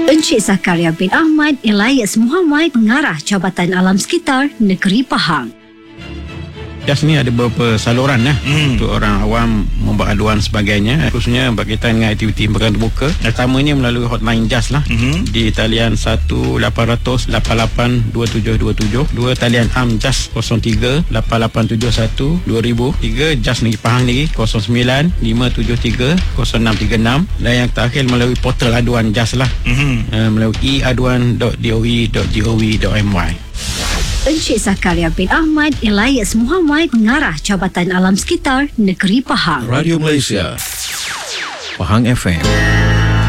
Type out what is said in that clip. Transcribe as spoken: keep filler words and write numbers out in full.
Encik Zakaria bin Ahmad, Elias Muhammad, Pengarah Jabatan Alam Sekitar Negeri Pahang. Jas ni ada beberapa saluran lah hmm. untuk orang awam membuat aduan sebagainya, khususnya berkaitan dengan aktiviti pembukaan terbuka. Pertamanya melalui hotline Jas lah hmm. di talian satu lapan kosong kosong lapan lapan dua tujuh dua tujuh, dua talian am Jas kosong tiga lapan lapan tujuh satu dua ribu, tiga Jas Negeri Pahang Negeri kosong sembilan lima tujuh tiga kosong enam tiga enam, dan yang terakhir melalui portal aduan Jas lah hmm. uh, melalui e aduan dot d o e dot gov dot m y. Encik Zakaria bin Ahmad, Elias Muhammad, Pengarah Jabatan Alam Sekitar Negeri Pahang. Radio Malaysia, Pahang F M.